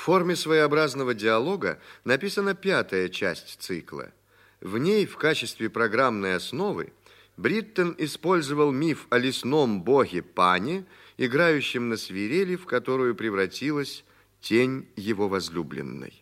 форме своеобразного диалога написана пятая часть цикла. В ней в качестве программной основы Бриттон использовал миф о лесном боге Пане, играющем на свирели, в которую превратилась тень его возлюбленной.